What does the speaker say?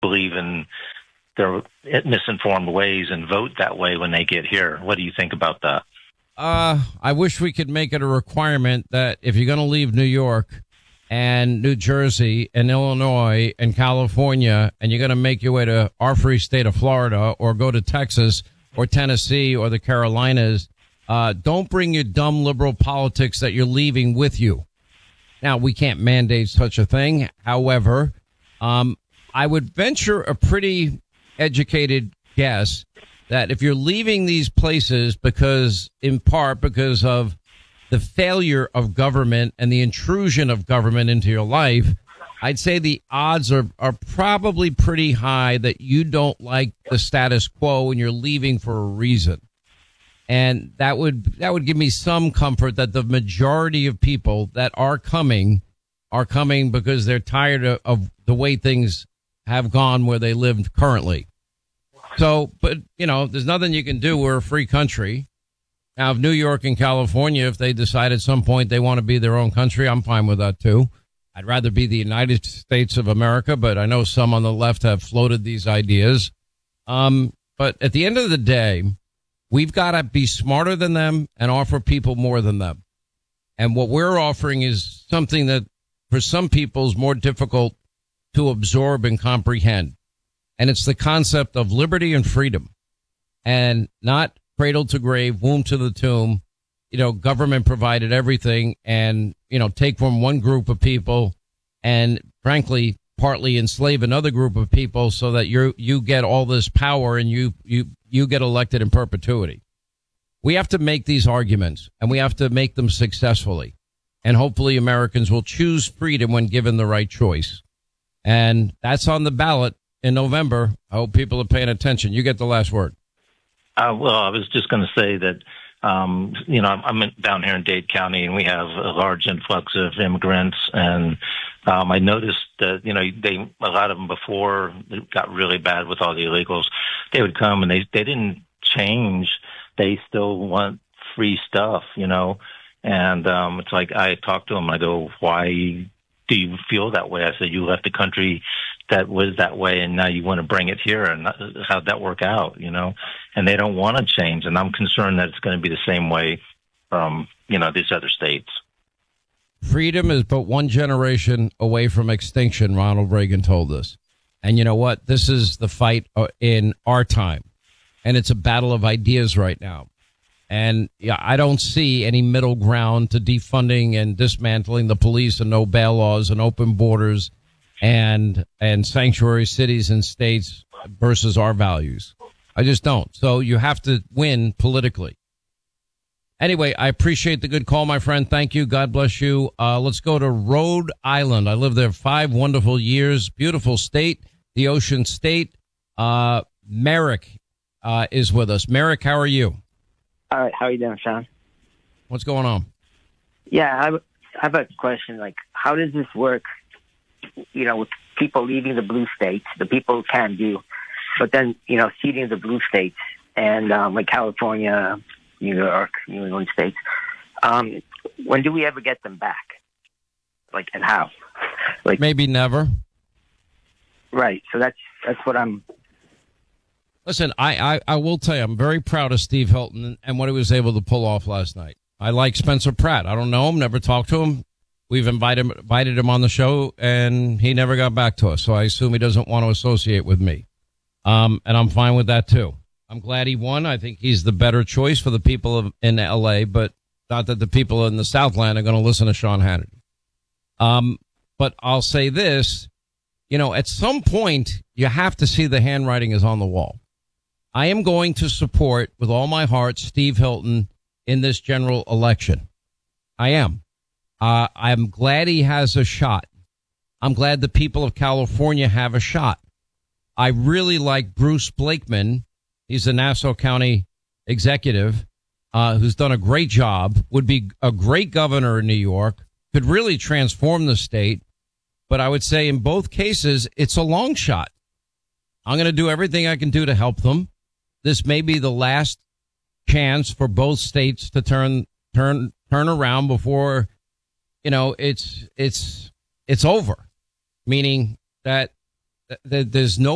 believe in their misinformed ways and vote that way when they get here. What do you think about that? I wish we could make it a requirement that if you're going to leave New York and New Jersey and Illinois and California, and you're going to make your way to our free state of Florida or go to Texas or Tennessee or the Carolinas, don't bring your dumb liberal politics that you're leaving with you. Now, we can't mandate such a thing. However, I would venture a pretty educated guess that if you're leaving these places in part because of the failure of government and the intrusion of government into your life, I'd say the odds are probably pretty high that you don't like the status quo and you're leaving for a reason. And that would give me some comfort that the majority of people that are coming because they're tired of the way things have gone where they live currently. So, but, there's nothing you can do. We're a free country. Now, if New York and California, if they decide at some point they want to be their own country, I'm fine with that, too. I'd rather be the United States of America, but I know some on the left have floated these ideas. But at the end of the day, we've got to be smarter than them and offer people more than them. And what we're offering is something that for some people is more difficult to absorb and comprehend. And it's the concept of liberty and freedom, and not cradle to grave, womb to the tomb. Government provided everything and, take from one group of people and frankly, partly enslave another group of people so that you get all this power and you get elected in perpetuity. We have to make these arguments and we have to make them successfully. And hopefully Americans will choose freedom when given the right choice. And that's on the ballot in November. I hope people are paying attention. You get the last word. Well, I was just going to say that, I'm down here in Dade County, and we have a large influx of immigrants. And I noticed that, a lot of them before it got really bad with all the illegals, they would come and they didn't change. They still want free stuff, and it's like I talk to them. I go, why do you feel that way? I said, you left the country that was that way, and now you want to bring it here, and how'd that work out, And they don't want to change, and I'm concerned that it's going to be the same way from, these other states. Freedom is but one generation away from extinction, Ronald Reagan told us. And you know what? This is the fight in our time, and it's a battle of ideas right now. And I don't see any middle ground to defunding and dismantling the police and no bail laws and open borders and sanctuary cities and states versus our values. I just don't. So you have to win politically. Anyway, I appreciate the good call, my friend. Thank you. God bless you. Let's go to Rhode Island. I lived there 5 wonderful years. Beautiful state, the Ocean State. Merrick is with us. Merrick, how are you? All right. How are you doing, Sean? What's going on? Yeah, I have a question. Like, how does this work, with people leaving the blue states, the people who can do, but then, ceding the blue states and like California, New York, New England states. When do we ever get them back? Like, and how? Like, maybe never. Right. So that's what I'm. Listen, I will tell you, I'm very proud of Steve Hilton and what he was able to pull off last night. I like Spencer Pratt. I don't know him, never talked to him. We've invited him on the show, and he never got back to us. So I assume he doesn't want to associate with me. And I'm fine with that, too. I'm glad he won. I think he's the better choice for the people in L.A., but not that the people in the Southland are going to listen to Sean Hannity. But I'll say this, at some point, you have to see the handwriting is on the wall. I am going to support with all my heart Steve Hilton in this general election. I am. I'm glad he has a shot. I'm glad the people of California have a shot. I really like Bruce Blakeman. He's a Nassau County executive who's done a great job, would be a great governor in New York, could really transform the state. But I would say in both cases, it's a long shot. I'm going to do everything I can do to help them. This may be the last chance for both states to turn around before, it's over, meaning that there's no